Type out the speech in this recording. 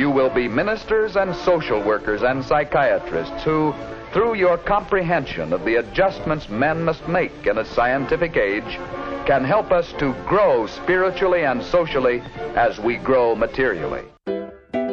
You will be ministers and social workers and psychiatrists who, through your comprehension of the adjustments men must make in a scientific age, can help us to grow spiritually and socially as we grow materially.